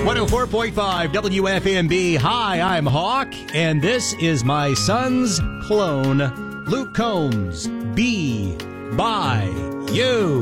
104.5 WFMB. Hi, I'm Hawk, and this is my son's clone, Luke Combs. Be by you.